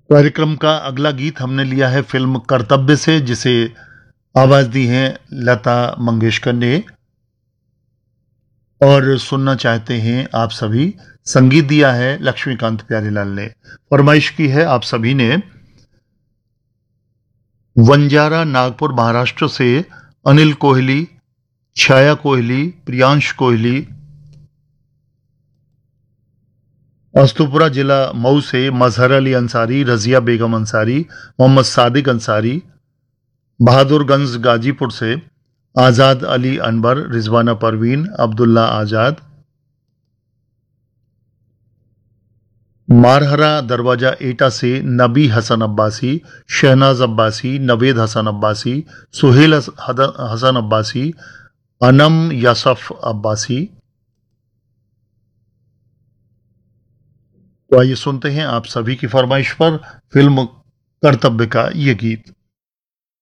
कार्यक्रम का अगला गीत हमने लिया है फिल्म कर्तव्य से, जिसे आवाज दी है लता मंगेशकर ने। और सुनना चाहते हैं आप सभी। संगीत दिया है लक्ष्मीकांत प्यारेलाल ने। फरमाइश की है आप सभी ने वंजारा नागपुर महाराष्ट्र से अनिल कोहली, छाया कोहली, प्रियांश कोहली। अस्तुपुरा जिला मऊ से मजहर अली अंसारी, रजिया बेगम अंसारी, मोहम्मद सादिक अंसारी। बहादुरगंज गाजीपुर से आज़ाद अली अनवर, रिजवाना परवीन, अब्दुल्ला आज़ाद। मारहरा दरवाजा एटा से नबी हसन अब्बासी, शहनाज अब्बासी, नवेद हसन अब्बासी, सुहेल हसन अब्बासी, अनम यसफ अब्बासी। तो आइए सुनते हैं आप सभी की फरमाइश पर फिल्म कर्तव्य का ये गीत।